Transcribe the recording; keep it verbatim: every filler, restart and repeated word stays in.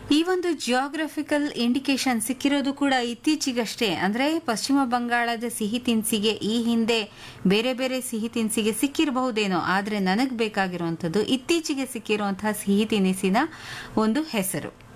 ಈ ಒಂದು geographical indication ಸಿಕ್ಕಿರೋದು ಕೂಡ ಇತ್ತೀಚೆಗಷ್ಟೇ. ಅಂದ್ರೆ ಪಶ್ಚಿಮ ಬಂಗಾಳದ ಸಿಹಿ ತಿನಿಸಿಗೆ ಈ ಹಿಂದೆ ಬೇರೆ ಬೇರೆ ಸಿಹಿ ತಿನಿಸಿಗೆ ಸಿಕ್ಕಿರಬಹುದೇನೋ, ಆದ್ರೆ ನನಗೆ ಬೇಕಾಗಿರುವಂತದ್ದು ಇತ್ತೀಚೆಗೆ ಸಿಕ್ಕಿರುವಂತಹ ಸಿಹಿ ತಿನಿಸಿನ ಒಂದು ಹೆಸರು.